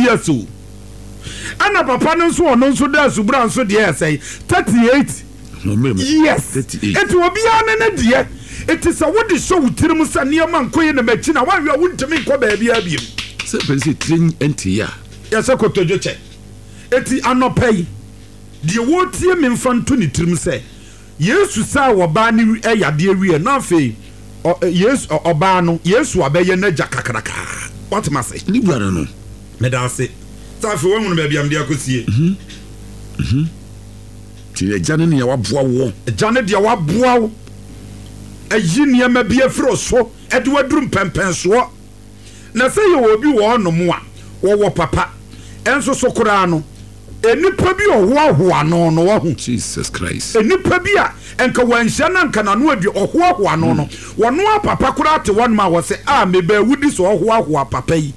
years o ana papa no nso ono nso da subra nso de say 38 yes it will be an idea it is a what is so tirim sa niam ankoye na machi na wa wuntimi ko ba bia biem se pense train entia ya se kotojo che eti anopai de wo tie me mfanto ni tirim se Yesu sa wo ba ni eyade awie na afei Yesu oba no Yesu abeye na jakakraka what must say ni bra no me da se sa fe wo hunu ba bia me de akosie ti ejane ne ya waboa wo ejane de waboa wo ayi niam bi afro so ede waduru pempen so na se ye obi wo no mo a wo papa enso so kura no enipa bi ohoahoa no no wo Jesus Christ enipa bi a enka wanhia na nka na no adu ohoahoa no no wono papa kura te won ma wo se me ba wudi so ohoahoa papa yi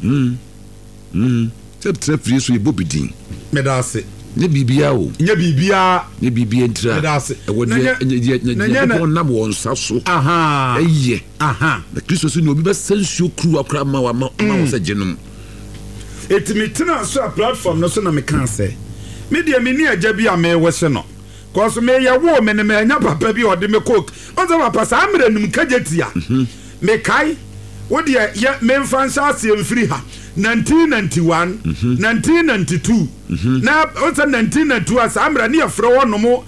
se trefri so e bobidin me da se ne bibia o nye bibia entra me da se e wo ne na bo nsa so eye na Kristo so ni obi be sensuo kru akra ma wo se genum etimitina so a platform no so na me kan se me de me ni agya bi a me wese no cause me ya wo me ne me anya papa bi ode me cook onzo papa sa amre num kajetia me kai wo de ya me mfansa ase mfiri ha 1991 1992 na onzo 1992 asa amre ne afre wo no mo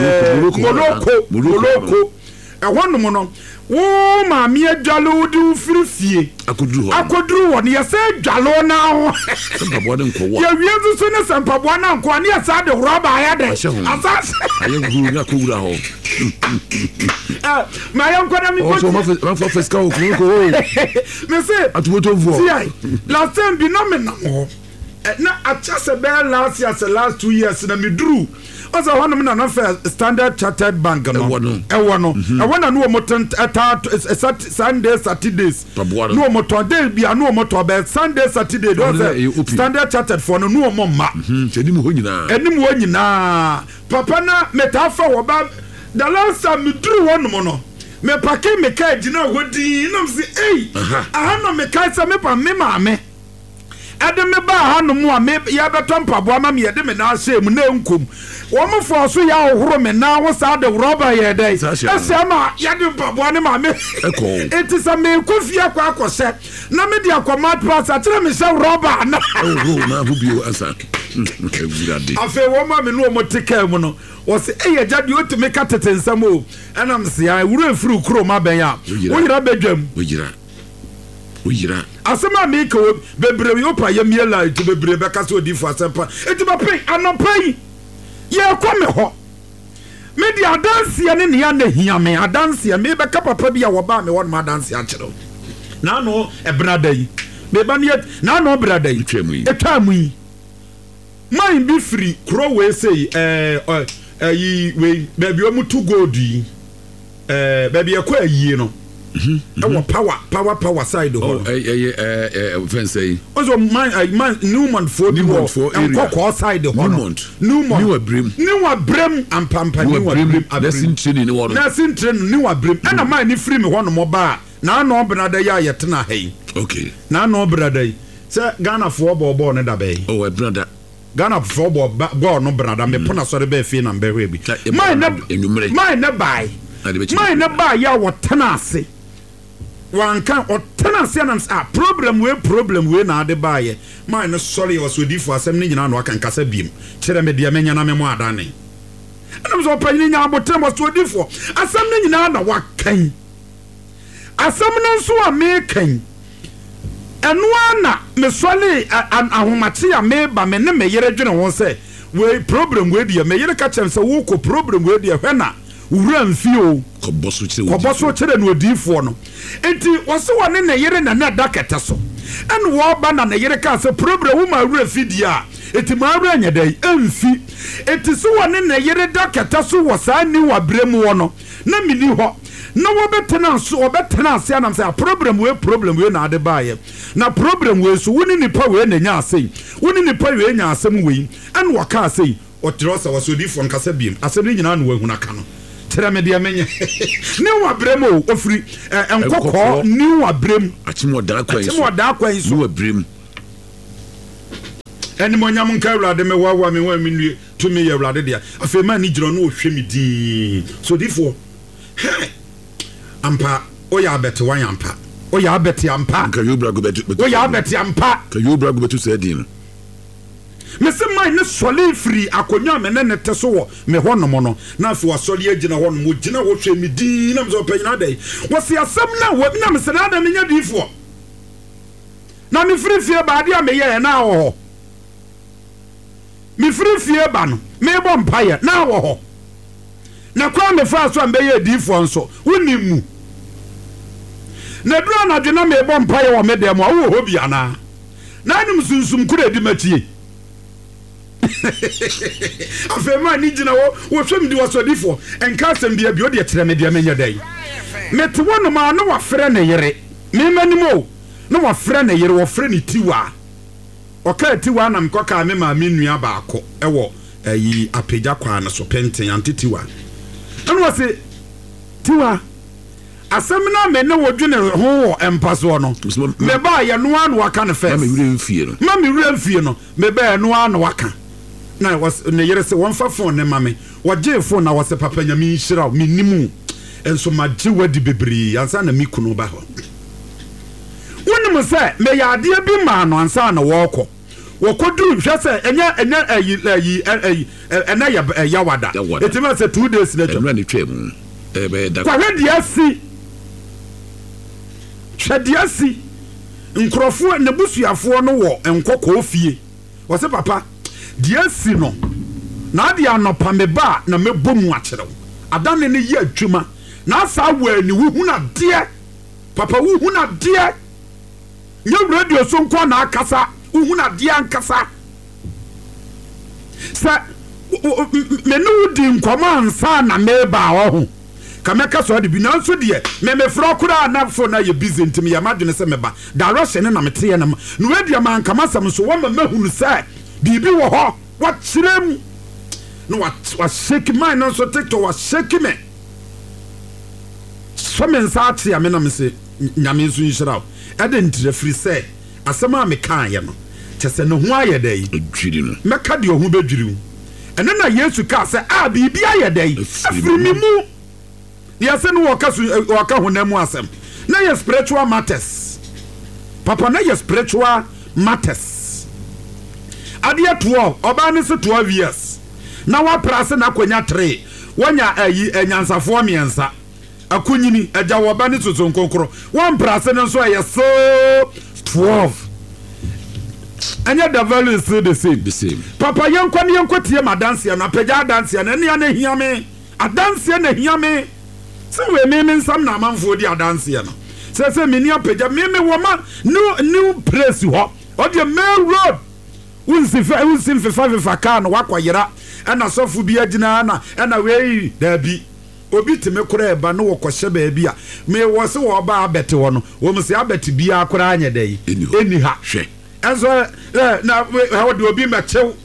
moloko ehonum no wo ma mi adwalo di frifie akoduru won ye se dwalo na ho sampabo de nko wa ye wiazu so ne sampabo na nko ani asa de roba ya de asas ayeguru na kowura ho ma yan ko na mi ko so ma fa ska o ko me se atuboto vo last time bi no me na ho na acha se be last 2 years na me duru Oza hono me na fa Standard Chartered Bank no ewo no no moton Sunday Saturdays no moton day bia no moton be Sunday Saturday do Standard Chartered for no mo ma enim ho nyina papa na metafa wo ba the last time me dru wono no me pake me ka gina hodi na mse aha no me ka sa me pa me maame ade me ba ha no mu a me ya beto mpabo ama me yede me na ahye mu na enkom wo mo fo so ya ohoro me na wo sa de roba ye dai ese ma ya de mpabo ne ma me eti sa me kofi akwa akose na me de akomat pass a tire me se roba na na hu bio asa afe wo ma me no mo tika mu no wo se eye jade o tumi ka tetensam o enam se ya wura furu kro ma ben ya wo yira bedwam asema me ka bebre yo pa ye miela iti bebre be ka so di fu asempa iti ba pe anopai ye kwa me ho me di adanse ne ne ya na hia me adanse me be ka papa bia wo ba me won ma adanse a kire na no e brada yi me ba ne na no brada yi etwamu yi mai bi free kro we say yi we baby o mutu gold yi baby e kwa yi no power side ho fence say also man Newman for and side ho Newman and pampa Newman nursing training Newman and man ni free me ho no mo ba na no brada ya yetena hey okay na no brada say Ghana for bobo ne da be brother Ghana for bobo no brada me pona so be fi na be we bi mine na buy mine na buy ya wotena ase wanka otena sianams problem we na ade baaye man no sorry was odi for asem ni nyina no aka nkasa biem kire me de menya na me mo adane anam so panyi nya abotem was odi for asem ni nyina na wakan asem no so a me kan eno ana me sole ahomache ya me ba me ne me yere dwene ho se we problem we de me yere ka chem se wo ko problem we de hwena wura mfio koboso kire no odifo no enti wose wone na yere na na daketa so en wo ba na yere ka se problem wo ma wura fidi a enti ma wura nya dai emfi enti so wone na yere daketa so wo sa ni wa brem wo no na mini ho na wo betena ase anam say problem we na ade baaye na problem we so woni nipa we na nya ase woni nipa we nya asem we en wo ka ase o trosa wasodifo nkasa biem asem ni nyina no wa huna ka no tira me dia menye ni wa brem o ofri enkokọ ni wa brem atimo da kwa isu ni wa brem eni monyam nka awurade me wawa me wa me nue to me ye awurade dia afema ni giro no ohwe me din so difo ampa oya bete wan ampa oya bete ampa ka yobra go betu oya bete ampa ka yobra go betu se din mese man ne sole free akonya me ne te so wo me honom no na afi wasole agina honom mo gina wo hwe me din na me so panyina dai wo se asem na wo na me se na da me nya difo na me free fie ba dia me ye na wo me free fie ba no me bo mpaye na wo ho na kwa me fa so ambe ye difo nso woni mu na dura na dwena me bo mpaye wo me dem wo ho bia na nim sunsum kura di matie afema ni gina wo hwem di wasodifo enka sem bia bi o de kire me dia menya dai mete wono ma no wa frɛ ne yere me manimo no wa frɛ ne yere wo frɛ ni tiwa oka tiwa na mkoka me ma me nua baako ewo ayi apagya kwa na so penten antitiwa eno wase tiwa asem na me ne wodwene ho empaso no me ba ye no anu waka ne first ma me wura mfie no me ba no anu waka na was ne yere se won fa phone ne mame wagye phone na wase papa nya mi nhira mi nimu enso magye wadi bebri ansa na mi kunu ba ho wonum se me ya ade bi ma no ansa na woko wokodu hwe se enya ena ya wada etima se 2 days later emra ni twem be da kwa hwediasi hwediasi nkrofo na busuafo no wo enkoko fie wose papa diasi no na ade anopa me ba na mebomu akere adane ne ye adwuma na asa wa ni wuhu na de papa wuhu na de nye radio so nko na akasa wuhu na de ankasa sa me no di nkoma ansa na me ba ho kameka so de bi na so de me fro kura na fo na ye busy ntimi ya madwene se me ba direction na mete ye na no radio man kama sam so wo mahunu sa bibi wo ho wa kirem no wa shake mine no so TikTok wa shake me so men sa ate ame na me se nyame nso nhira o e de ntire free say asema me kan ye no chese no ho aye dai adwiri no meka de ho bedwiri ene na Yesu ka se bibi aye dai afri mi mu ya se no waka honamu asem na ye spiritual matters papa na ye spiritual matters adia 12 oba ni se 12 years na wa prase na kwanya 3 wanya enyansafo miensa akunyini agya wo ba ni soso nkonkoro wan prase no so ye so 12 anya the value is still the same papa yenkwa tie madanse na pagya danse na ne ya na hiame adanse na hiame se we me nsam na amanfo di adanse no se me ni apagya me wo ma new place ho o the main road unsi fa kan wakwayira ana sofu bi agina na ana we da bi obi teme kura eba no wokohye ba bia me wo se wo ba abete wo no wo mse abete bia akura anya dai eni ha hwe enso na how do obi mechew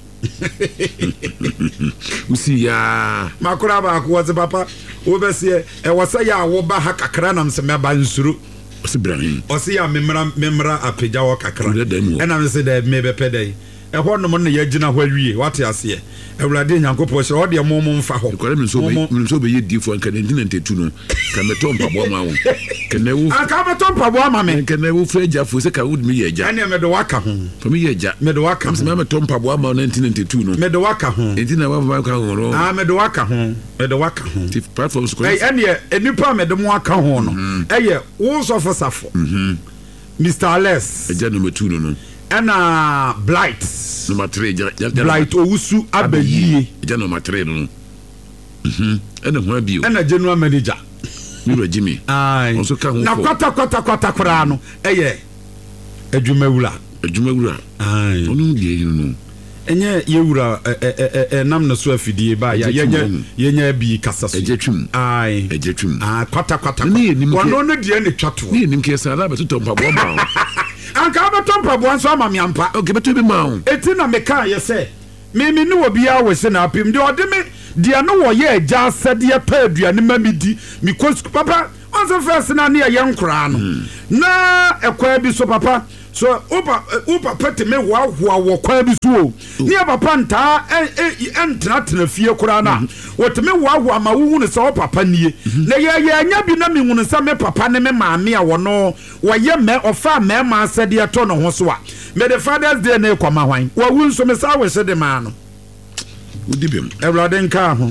usi ya makura ba ko wo papa wo be se e wo se ya wo ba ha kakra na mse me ba nsuru Ibrahim o se ya memra apagya wo kakra ena me se da me be pedai e ho no mo na ya gina ho awie wate ase Ewurade Nyankopɔ hye o de momo mfa ho ko me so be yedi fo nka 1992 no ka meto mpabo ma wo kana wu aka meto mpabo ma me kana wu freja fo se ka wud mi ye ja ene me do waka ho fa mi ye ja me do waka me meto mpabo ma 1992 no me do waka ho entina wa ma ka ho ro me do waka ho me do waka ho tif platforms ko ene enipa me do mo aka ho no eye wo so fo safo Mr. Ales eja no metu no ena blight number 3 blight owusu abayi eja number 3 no ena ho abio ena general manager mi Jimmy ai onso ka ho na kwata kra no eye adwumawura ai onu die no enye yewura nam no so afidie ba yenya bi kasa so ejetwum ai kwata wono no die ne twato ni nim ke sala beto mpabo ma anka beto mpabo anso ama me ampa okay beto bi ma o eti na me ka ye se me ne obi a wo se na apim de ode me de no wo ye agya asede pa aduane ma mi di mi papa onso first na ne ye nkura no na ekwa bi so papa so upa pete me wo kwa bi so ni papa nta entra fie kura na woteme wo ma wo ne so papa nie na ye anya bi na me hunu sa me papa ne me maame a wono wo ye me ofa me ma asede to no ho so a me the Father's Day na ekoma hwan wo wu nso me sa we se de ma no udibem Everybody nka ho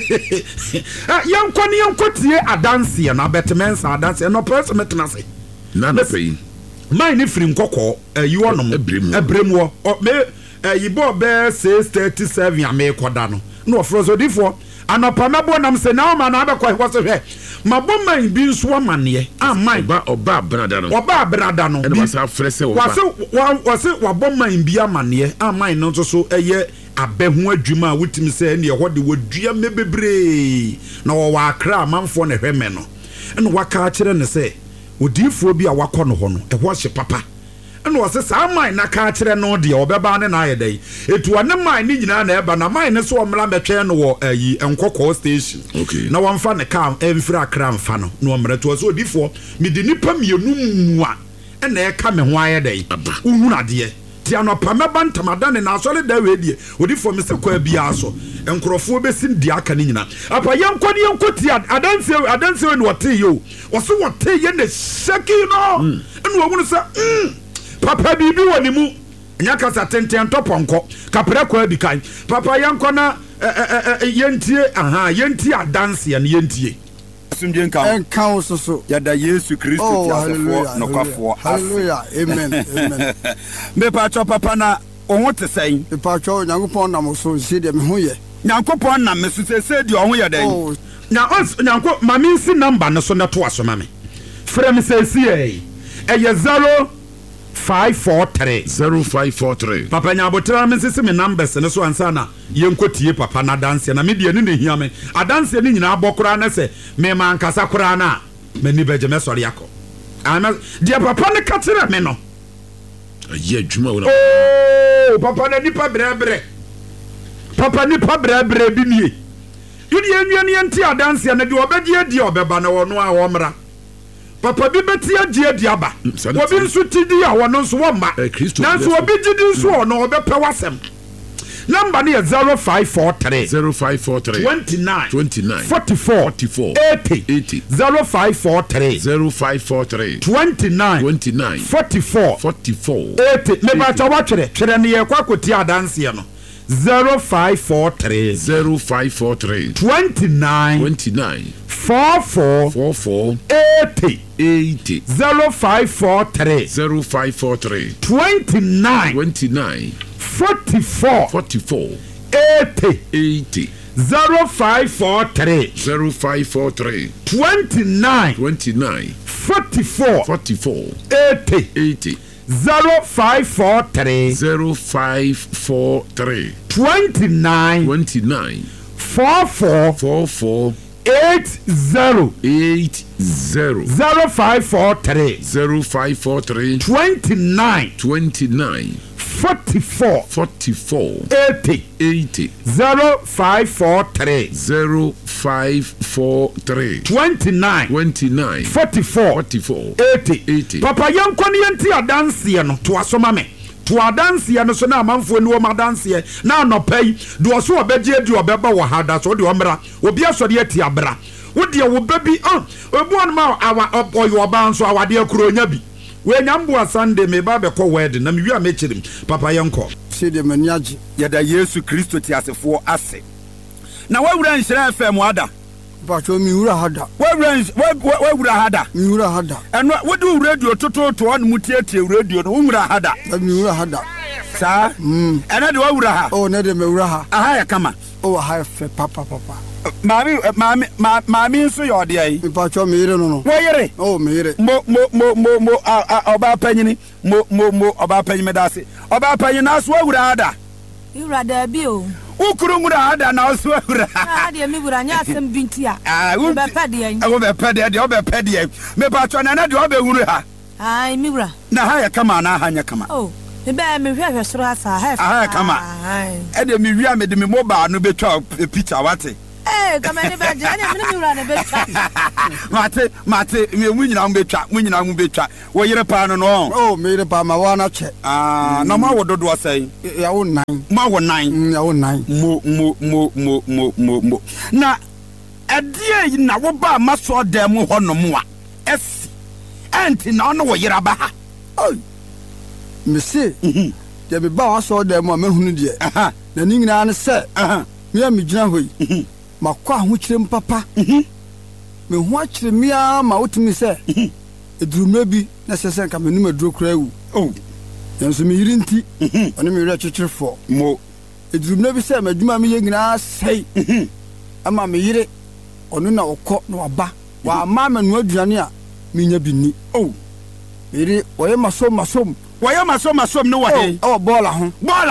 yankotie adanse na betmensa adanse no person metena se na na pay mine ni free nkoko yi wonom ebremwo me yi bo be 637 ya me koda no no frozo difo anopa mebo nam se na ma na abekọ ho so hwe mabo man bi nso amane amman oba brada no ene wasa frese wase wabo man bi amane amman no so eye abehu adwuma wutimi se ne ho de wodua mebebre na wo wa akra amanfo ne hweme no ene waka kire ne se odifo bi a wakọ no ho no ho hye papa ene wo se sa man na ka kire no de obeba ne na ayedai etu ane man ni nyina na eba na man ne so omra metwe no wo ayi enkoko station na wonfa ne ka emfira akra mfa no na omra to so odifo mi de nipa mienu mu a ene e ka me ho ayedai uhunu ade ti anopa meba ntamadane na asole da wedie odifo me se kwa bia so enkrofo besin di aka ni nyina apa yankoti adanse we no wote yo wo so wote ye na shaki no enu wo hunu se papa bibi woni mu nya kasa tenten toponko kapra kwa bi kan papa yanko na yentie adanse ya yentie sumdien kan so yada Yesu Kristo ti asefo no kwafo hallelujah amen me pacho papa na ohun te sai me pacho nyankopon na mo so si de me ho ye nyankopon na me so se de ohun ye den na nyanko mami si number no so na to aso mami frem se si eye 0543 papa nya botra me sisi me numbers ne so ansa na yenkotie papa na dance na me de ni ne hia me adanse ni nyina abokora na se me man kasa kora na mani beje me sori yakọ ama de papa ne katira me no aye adwuma wo papa na nipa brebre bi nie yudi enwani enti adanse na de obegye di obeba na wono a womra papa bi beti adi aba obi nso tidi a wono nso wo ma nanso obi gidi nso ono obepe wasem number ne 0543 29 44 80 0543 29 44 80 me ba cha watwere ne ye kwakoti adanse no 0543 29 44 80 0543 29 44 80 0543 29 44 80 0543 29 44 80 0543 29 44 80 0543 29 44 80 papa yankoni yanti adanse no to asoma me to adanse no so na amanfo ni wo madanse na anopai do so obegye di obeba wo hada so de omra obi asori ati abra wo de wo babi obu on ma awa oyo oba nso awade akuronya bi we nyambo Sunday me ba be ko wedding na me wi amechirim papa yanko si de maniaji yada Yesu Kristo ti asefo ase na wawura nhyira FM ada pacho mi wura hada wawura hada mi wura hada eno wodu radio tototo on mutietie radio no wura hada mi wura hada sa ena de wawura ha ne de me wura ha aha ya kama ha fe papa mami nso yode ai pacho mi yire no wo yire mi yire mo oba panyini mo oba panyime dase oba panyina so wawura hada wura da bi o ukuru ngura hada na so wura de mi wura nya asem binti a be pede yan be pede me pacho na de oba wuru ha ai mi wura na ha ya kama na ha nya kama me ba me hwehwe soro asa ha kama e de mi wi a me de me mobile no betwa picture wate Come on, Mate, munyina mbetwa. Wo yere pa no no. Oh, me re pa ma wa na che. Na ma wo dodo asai. Ya wo 9. Ma wo 9. Ya wo 9. Mo. Na adie na wo ba maso dem ho no mo a. Esi. Enti na no wo yere ba ha. Oh. Me se. Je be ba wa so dem a mahunu de. Na ni nyina ne se. Me a me gyina hoyi. Makwa ho kyerem papa. Me ho akyere mia ma wotumi se. Eduruma bi na sese nka me numa duro kra wu. Oh. Yanso me yiri nti. Oni me yiri kyekyerefo. Mo. Eduruma bi se madwuma me ye nyina sei. Ama me yiri onu na okọ na waba. Wa ama manu aduane a me nya binni. Oh. Me yiri oye masom. Woyɛ masom no wahe. Oh, bola ho.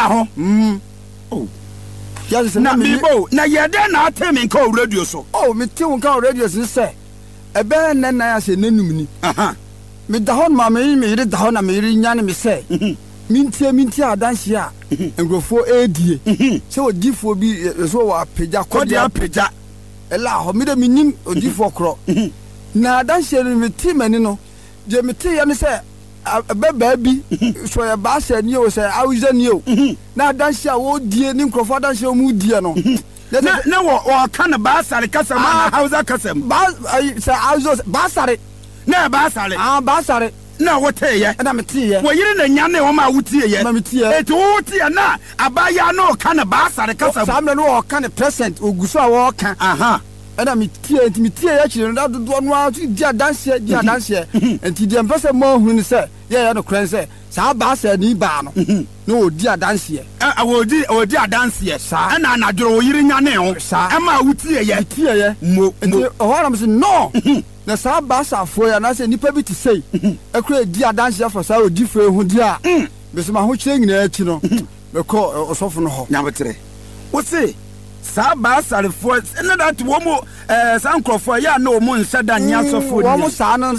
Oh. Yes, na bibo na yede na atemi nka o radio so. Oh, me ti nka o radio so say. Ebe nan na ya se nanum ni. Me da hon ma me yiri da hon na me yiri nya ne me say. Minti adanhye a engrofo edie. Se odifo bi so wa peja kodia peja. Ela ho me de minim odifo kro. Na adanhye me ti mani no. Je me ti ya ne say baba bi so ya ba se ni o se awuza ni o na danse a wo die ni nkrofo danse o mu die no na wo kan ba sare kasa ma na hausa kasa ba se awuza ba sare na ba sare ba sare na wo teye na me teye wo yire na nya na wo ma wo teye na me teye etu wo teye na abaya na o kan ba sare kasa sa me no o kan present oguso a wo kan ana me tie ya chire no do no a di adanse enti di empese mo hu ni se ya no kran se sa ba sa ni ba no no odi adanse odi adanse sa na na dro yiri nya ne ho e ma wutie ye mo enti ho na me se no na sa ba sa fo ya na se nipa bi ti sei e kra di adanse for sa odi fo hu di a be se ma ho chire nyina achi no me ko osofo no ho nya betre wo se sa ba sare fo na that wo mo san krofo ya na o mo nsa da nya sofo ni wo mo sa no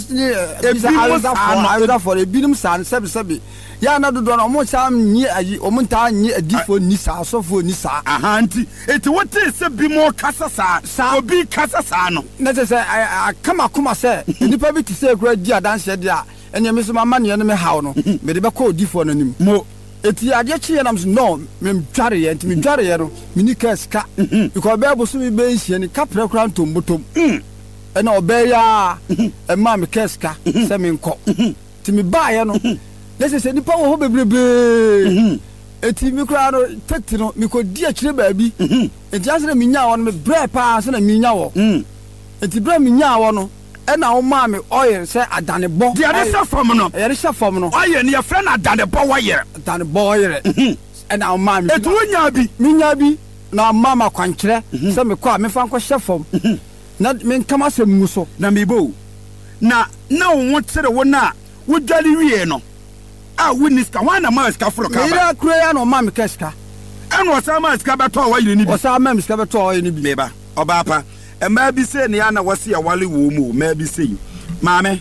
for ebinum sa sebi ya na dodo no mo sa nyi ayi o mo nta nyi adifo ni sa sofo ni sa anti eti wote se bi mo kasa sa obi kasa sa no na se kama se nipa bi ti se kura di adanse de a enya me so mama ne me haw no me de be ko odifo no nim mo eti ade chi na no me dware ye enti me dware ye no me ni kaska because be bo so me be nhie ni kapre kura ntombotom ena obe ya e ma me kaska se me nko ti me ba ye no se nipa wo ho bebrebe eti me kura no teti no me ko di akire ba bi enti asere me nya wo no me bre pa se na me nya wo enti bre me nya wo no ena o ma me oil se adanebo di ade se fam no oil ne ye friend adanebo oil ena o ma me etu nya bi na mama kwankire se me kwa me fa nko shefom na me nkama se muso na me bo na wo tere wo na wo dwali wie no a winiska wana ma ska fro ka ba ira kure ya no ma me keska eno osa ma ska beto wa yire ni bi osa ma me ska beto wa yire ni bi me ba oba pa ma bi se ne ya na wase ya wale wo mu ma bi se maame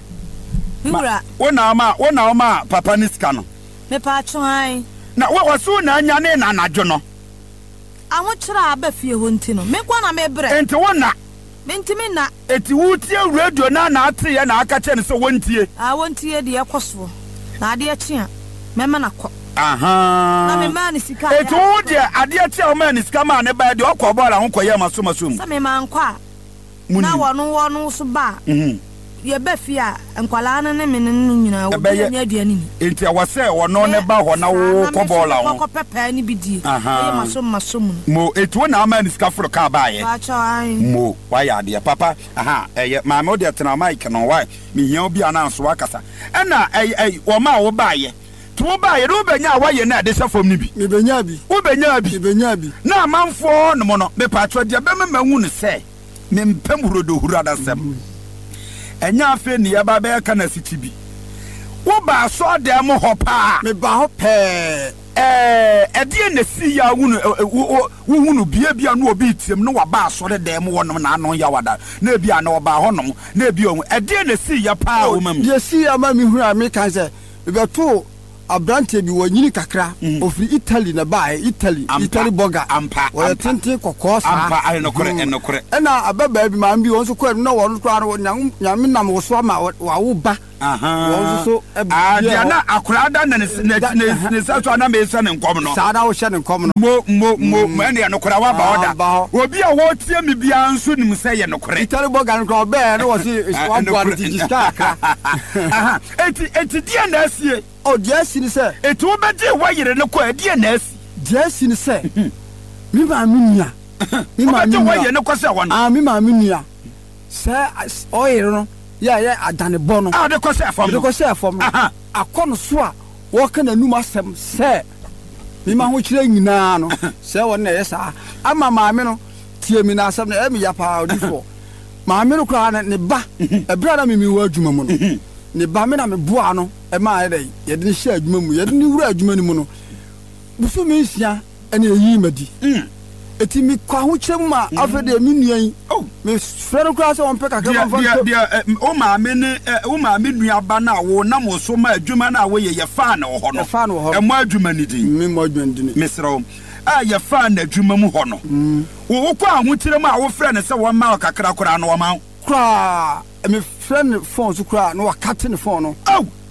wona ma papa ni ska no me pa twan na waso na anya ne na anajo no awo kira aba fie ho nti no me kwa na me bre enti wona me ntimi na eti wutie radio na ate ye na aka che ne so wontie wontie de ekoso na ade achi a me ma na ko na me ma ni sika eti wo de ade achi a ma ni sika ma ne ba de okọ bọọla ho koye maso mu sa me ma nkwa na wono so ba ye ba fi a nkwala na ne me no nyina wo be nya aduane ni enti awase wono ne ba ho na wo ko bọọla ho ko pepa ni bidie ye maso mu mo eti wo na ma ni sika fro ka ba ye mo wa ya de papa eye ma me de tena mic no wa me hia obi ananso wakasa na wo ma wo ba ye to ba ye do benya wa ye na de sefom ni bi me benya bi na manfo no mo no me pa twa de be me mahu ne se me mpem hurodo hurada sem enya afi ne ya ba be ka na siti bi wo ba so de mo ho pa me ba ho pe edie na si ya wunu bia no obi tiem no wa ba so de mo wonom na anon ya wada na bia na oba honom na bia edie na si ya pa wo mam ye si ya ma mi hura me kan se be to abrante bi wo nyini kakra ofri Italy na bae Italy burger wo tenten kokko sa ampa ai no kore na ababa bi ma mbi won so kwadu na won kra no nyame nam wo so ma wa wo ba won so dia na akura da na ne sa so na me sa ne nkom no sa da wo hye ne nkom no mo ene no kora wa ba oda obi a wo tie me bia nso nim se ye no kore Italy burger no kra be no wo si wa bua no ti staka eti dia na asie o dia si ni se eti wo beje wa yire ne ko dia na asi dia si ni se mi ma nua mi ma nua wa yire ne ko se won mi ma nua se o yire no ya adane bo no de ko se afom akono so a wo ka na numa asem se mi ma ho kire nyina no se won na yesa ama maame no tie mi na asem na e mi ya pa odifo maame no kra ne ba e bra na mi wa adwuma mu no ne ba me na me boa no e ma ye dai ye de hye adwuma mu ye de ni wura adwuma ni mu no buso me hia ene yi madi eti mi kwa ho kyem ma afede mi nuan me frere kra se won pe kakra ma dia o ma me nua ba na wo na mo so ma adwuma na wo ye fa na wo ho no e mo adwuma ni din mi mo adwuma ni me sero ye fa na adwuma mu ho no wo kwa ho kyerem a wo frere ne se won ma kakra kra no wo ma kra me friend phone so kra no wakate ne phone no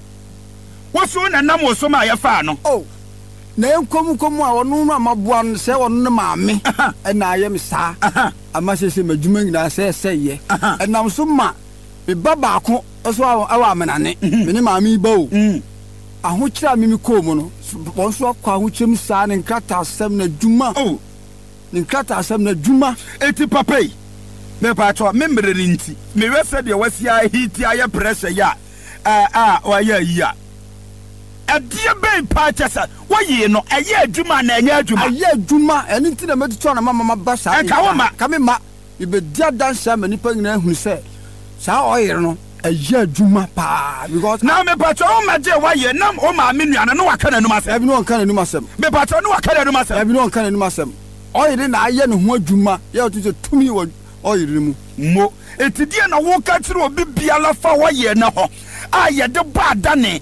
wo so na nam wo so ma ye fa no na enkom a wono no amaboa no se wono ne maame na aye me saa ama sese madwuma nyina se ye enam so ma me baba ko so awa amenane me ne maame ba o aho kira me ko mu no won so akwa aho kyem saa ne nkata asem na dwuma ne nkata asem na dwuma eti papai me pa to me mbre nti me wese de wasi a hiti aye pressure ya wa ya ya adie be pa chesa wo yi no aye adwuma na anya adwuma eni nti na metuto na mama ba sa ka wo ma ka me ma ibe dia dansa mani pa nyina hu se sa oyere no aye adwuma pa because na me pa to o ma je wa ye nam o ma me nuana no waka na numa asem ebi no waka na numa asem me pa to no waka na numa asem ebi no waka na numa asem oyere na aye no ho adwuma ye otuto tumi wo oyere mu mo etidie na wo ka kire obi biala fa wo ye na ho aye de ba dane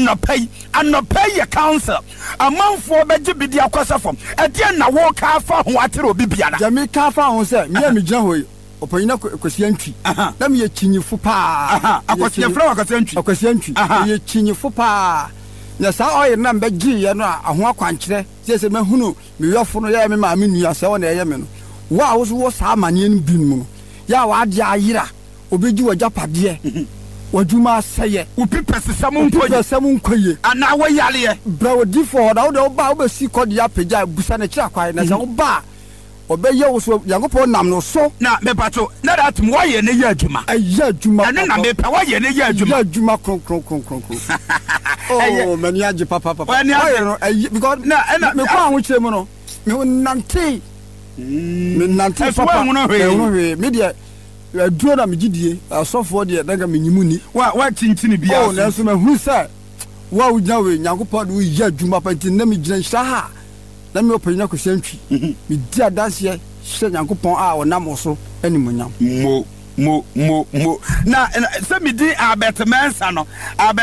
anopai ye council amanfo beje bidi akwasafom edie na wo ka fa ho atire obi biala jami ka fa ho se me mi gina hoyi opanyina kwasi antwi na me ye kinyifo pa akwasi efra akwasi antwi ye kinyifo pa na sa oye na mbeji ye no aho akwankire se mahunu me yofo no ye me ma me nua se wona ye me no wa wo so wo sa amane en bin mu no ya wa de ayira obeji wajapade wadwuma seye upipese samu nkoye ana wo yale bra wodi for da wo ba wo be si kodi ya peja busa na kira kwai na se wo ba obeye wo so yankopɔ nam no so na me pato na that mo ye ne ya adwuma ene na me pa wo ye ne ya adwuma kron oh mani age papa because na me kwa ho kyerɛ mu no me nante papa me dia duro na megidie asofo de daga menyimu ni wa tintini bia oh na so ma hu sa wa ugya we nyankopɔ de ya adwuma pa nti na me gyina hya ha na me opanyina ko sentwi me dia danse hye nyankopɔn a wonam so animonyam mo na se me di abetmensa no